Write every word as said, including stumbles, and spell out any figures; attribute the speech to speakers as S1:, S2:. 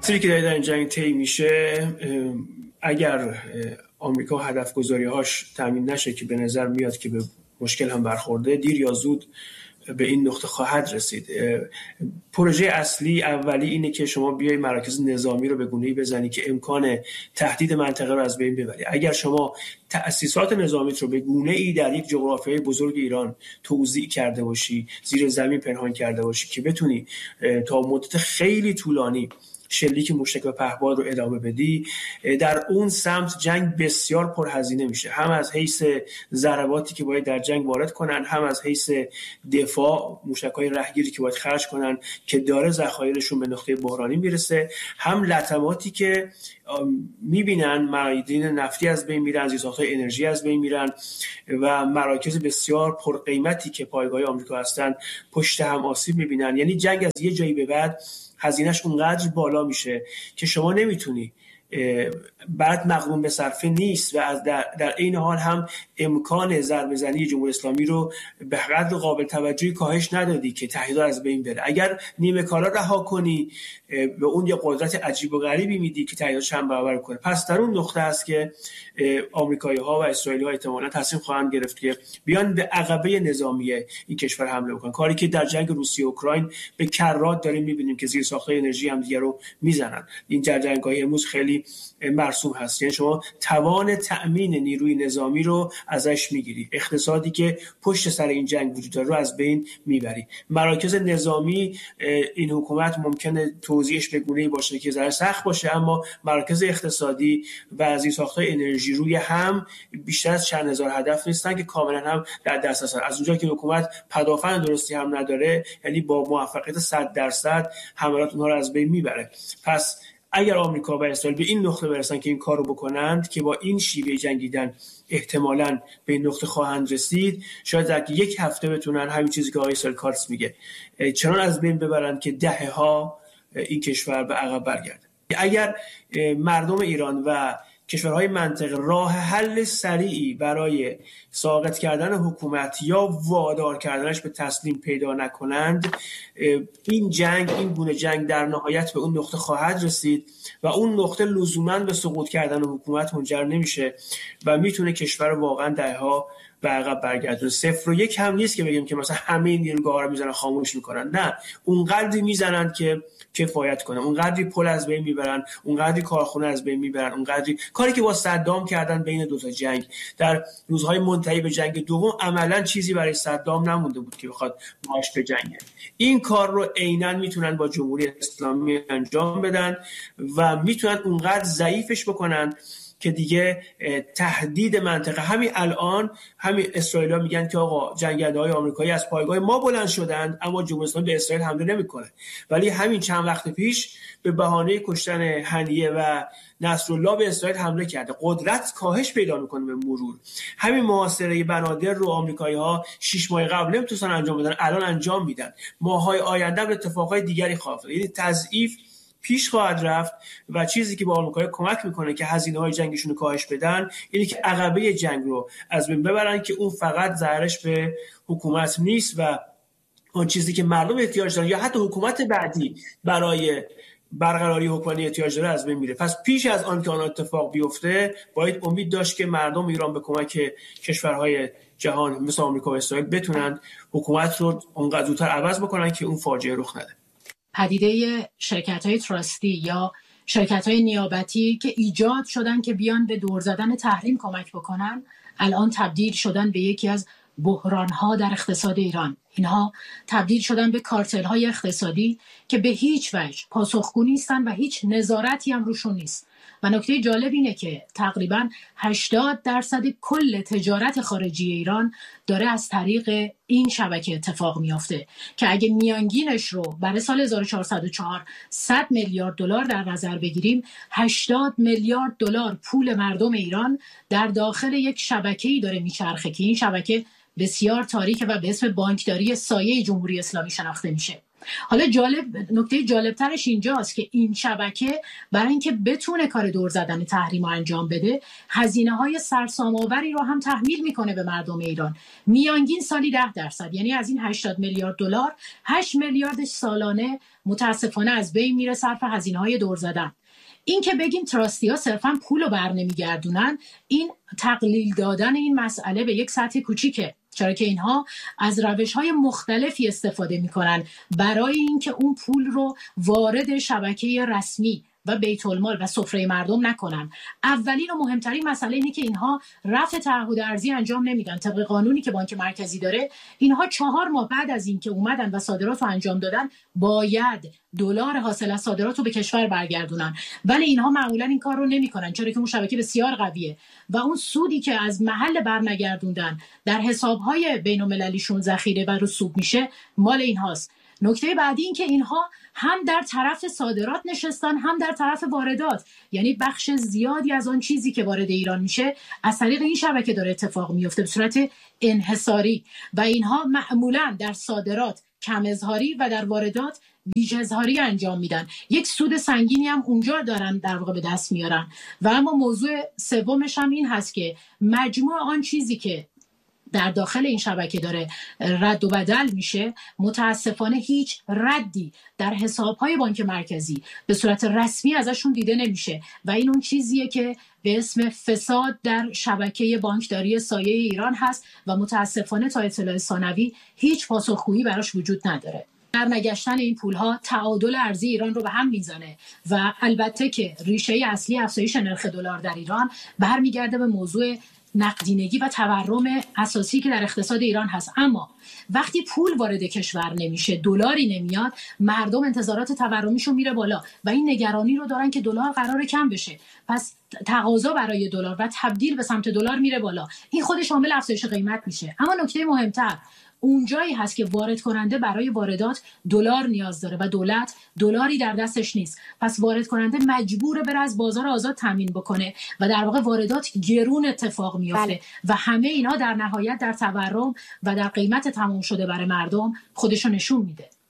S1: چیزی که در این جنگ طی میشه، اگر آمریکا هدف گذاری هاش تامین نشه که به نظر میاد که به مشکل هم برخورده، دیر یا زود به این نقطه خواهد رسید. پروژه اصلی اولی اینه که شما بیای مراکز نظامی رو به گونه‌ای بزنی که امکان تهدید منطقه رو از بین ببری. اگر شما تأسیسات نظامیت رو به گونه‌ای در یک جغرافیای بزرگ ایران توزیع کرده باشی، زیر زمین پنهان کرده باشی که بتونی تا مدت خیلی طولانی شلیک موشک و پهپاد رو ادامه بدی، در اون سمت جنگ بسیار پرهزینه میشه، هم از حیث ضرباتی که باید در جنگ وارد کنن، هم از حیث دفاع، موشک‌های رهگیری که باید خرج کنن که داره ذخایرشون به نقطه بحرانی میرسه، هم لطماتی که میبینن معادن نفتی از بین میرن، زیرساخت‌های انرژی از بین میرن و مراکز بسیار پرقیمتی که پایگاه آمریکا هستن پشت هم آسیب میبینن. یعنی جنگ از یه جایی به بعد هزینه‌اش اونقدر بالا میشه که شما نمیتونی، بعد مقرون به صرفه نیست و از در, در این حال هم امکان ضربه زنی جمهوری اسلامی رو به قدر قابل توجهی کاهش ندادی که تهدیدها از بین بره. اگر نیمه کالا رها کنی به اون یه قدرت عجیب و غریبی میدی که تهدیدها چند برابر کنه. پس در اون نقطه است که آمریکایی‌ها و اسرائیلی‌ها احتمالاً تصمیم خواهند گرفت که بیان به عقبه نظامی این کشور حمله بکنن، کاری که در جنگ روسیه و اوکراین به کرات داریم می‌بینیم که زیرساخت‌های انرژی هم دیگه رو میزنن. این جنگ‌های امروز خیلی مرسوم هست. یعنی شما توان تأمین نیروی نظامی رو ازش میگیری، اقتصادی که پشت سر این جنگ وجود داره رو از بین میبری. مراکز نظامی این حکومت ممکنه توزیعش به گونه‌ای باشه که ذره سخت باشه، اما مراکز اقتصادی و زیرساخت‌های انرژی روی هم بیشتر از چند هزار هدف نیستن که کاملا هم در دست هستن. از اونجا که حکومت پدافند درستی هم نداره، یعنی با موفقیت صد درصد حملات اونها رو از بین میبره. پس اگر آمریکا و اسرائیل به این نقطه برسن که این کار رو بکنند که با این شیوه جنگیدن احتمالاً به این نقطه خواهند رسید، شاید در یک هفته بتونن همین چیزی که آقای سالکارتس میگه چنان از بین ببرند که دهه ها این کشور به عقب برگرده. اگر مردم ایران و کشورهای منطقه راه حل سریعی برای ساقط کردن حکومت یا وادار کردنش به تسلیم پیدا نکنند، این جنگ، این گونه جنگ در نهایت به اون نقطه خواهد رسید و اون نقطه لزوماً به سقوط کردن حکومت منجر نمیشه و میتونه کشور واقعاً دهها به عقب برگردونه. صفر و یک هم نیست که بگیم که مثلا همه این نیروگاه‌ها رو میزنن خاموش میکنن، نه، اونقدری میزنن که کفایت کنه، اونقدری پل از بین میبرن، اونقدری کارخونه از بین میبرن، اونقدری کاری که با صدام کردن بین دو تا جنگ در روزهای منتهی به جنگ دوم عملاً چیزی برای صدام نمونده بود که بخواد باهاش به جنگ. این کار رو عیناً میتونن با جمهوری اسلامی انجام بدن و میتونن اونقدر ضعیفش بکنن که دیگه تهدید منطقه، همین الان همین اسرائیلیا میگن که آقا جنگنده‌های آمریکایی از پایگاه ما بلند شدند اما جمهوری اسلامی به اسرائیل حمله نمیکنه، ولی همین چند وقت پیش به بهانه کشتن هنیه و نصرالله به اسرائیل حمله کرده. قدرت کاهش پیدا میکنه به مرور. همین محاصره بنادر رو آمریکایی‌ها شش ماه قبل نمیتونن انجام بدن، الان انجام میدن. ماهای آینده اتفاقای دیگری خواهد افتاد. یعنی تضعیف پیش خواهد رفت و چیزی که به آمریکا کمک میکنه که هزینه‌های جنگشون رو کاهش بدن اینه که عقبه جنگ رو از بین ببرن که اون فقط ضررش به حکومت نیست و اون چیزی که مردم احتیاج دارن یا حتی حکومت بعدی برای برقراری حکمرانی احتیاج داره از بین میره. پس پیش از آن که آن اتفاق بیفته باید امید داشت که مردم ایران به کمک کشورهای جهان مثل آمریکا و اسرائیل بتونن حکومت رو اونقدر زودتر عوض بکنن که اون فاجعه رخ نده.
S2: پدیده شرکت‌های تراستی یا شرکت‌های نیابتی که ایجاد شدن که بیان به دور زدن تحریم کمک بکنن، الان تبدیل شدن به یکی از بحران‌ها در اقتصاد ایران. اینها تبدیل شدن به کارتل‌های اقتصادی که به هیچ وجه پاسخگو نیستن و هیچ نظارتی هم روشون نیست. و نکته جالب اینه که تقریباً هشتاد درصد کل تجارت خارجی ایران داره از طریق این شبکه اتفاق میافته که اگه میانگینش رو برای سال هزار و چهارصد و چهار صد میلیارد دلار در نظر بگیریم، هشتاد میلیارد دلار پول مردم ایران در داخل یک شبکه‌ای داره میچرخه که این شبکه بسیار تاریکه و به اسم بانکداری سایه جمهوری اسلامی شناخته میشه. حالا جالب نکته جالبترش اینجاست که این شبکه برای اینکه بتونه کار دور زدن تحریم رو انجام بده هزینه های سرسام‌آوری رو هم تحمیل میکنه به مردم ایران. میانگین سالی ده درصد، یعنی از این هشتاد میلیارد دلار هشت میلیارد سالانه متاسفانه از بین میره صرف هزینه های دور زدن. این که بگیم تراستی ها صرفا پول رو برنمیگردونن، این تقلیل دادن این مسئله به یک سطح کوچیکه، چرا که اینها از روش‌های مختلفی استفاده می‌کنن برای اینکه اون پول رو وارد شبکه رسمی و بیت المال و سفره مردم نکنن. اولین و مهمترین مسئله اینه که اینها رفع تعهد ارزی انجام نمیدن. طبق قانونی که بانک مرکزی داره، اینها چهار ماه بعد از اینکه اومدن و صادرات رو انجام دادن باید دلار حاصل از صادرات رو به کشور برگردونن، ولی اینها معمولا این کار رو نمیکنن، چرا که اون شبکه بسیار قویه و اون سودی که از محل برنگردوندن در حساب‌های بین‌المللیشون ذخیره و رسوب میشه مال اینهاست. نکته بعدی این که اینها هم در طرف صادرات نشستن هم در طرف واردات، یعنی بخش زیادی از آن چیزی که وارد ایران میشه از طریق این شبکه داره اتفاق میفته به صورت انحصاری و اینها معمولا در صادرات کم اظهاری و در واردات بیش اظهاری انجام میدن. یک سود سنگینی هم اونجا دارن در واقع به دست میارن. و اما موضوع سومش هم این هست که مجموع آن چیزی که در داخل این شبکه داره رد و بدل میشه متاسفانه هیچ ردی در حسابهای بانک مرکزی به صورت رسمی ازشون دیده نمیشه و این اون چیزیه که به اسم فساد در شبکه بانکداری سایه ایران هست و متاسفانه تا اطلاع ثانوی هیچ پاسخگویی براش وجود نداره. در نگشتن این پولها تعادل ارزی ایران رو به هم میزنه و البته که ریشه اصلی افزایش نرخ دلار در ایران برمیگرده به موضوع نقدینگی و تورم اساسی که در اقتصاد ایران هست. اما وقتی پول وارد کشور نمیشه، دلاری نمیاد، مردم انتظارات تورمیشون میره بالا و این نگرانی رو دارن که دلار قراره کم بشه، پس تقاضا برای دلار و تبدیل به سمت دلار میره بالا. این خودش عامل افزایش قیمت میشه. اما نکته مهمتر اونجایی هست که وارد کننده برای واردات دلار نیاز داره و دولت دلاری در دستش نیست، پس وارد کننده مجبوره بره از بازار آزاد تامین بکنه و در واقع واردات گرون اتفاق میفته بله. و همه اینا در نهایت در تورم و در قیمت تمام شده برای مردم خودشو نشون میده.